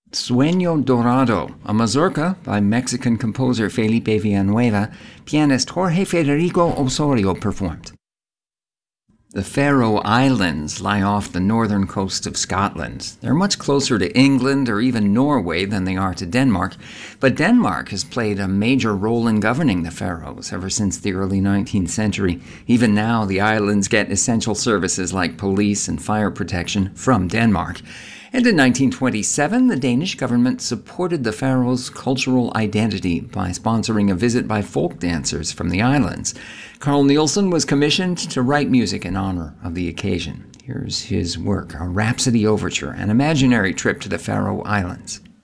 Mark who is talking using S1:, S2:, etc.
S1: Sueño Dorado, a mazurka by Mexican composer Felipe Villanueva, pianist Jorge Federico Osorio performed. The Faroe Islands lie off the northern coast of Scotland. They're much closer to England or even Norway than they are to Denmark, but Denmark has played a major role in governing the Faroes ever since the early 19th century. Even now, the islands get essential services like police and fire protection from Denmark. And in 1927, the Danish government supported the Faroes' cultural identity by sponsoring a visit by folk dancers from the islands. Carl Nielsen was commissioned to write music in honor of the occasion. Here's his work, a Rhapsody Overture, an imaginary trip to the Faroe Islands.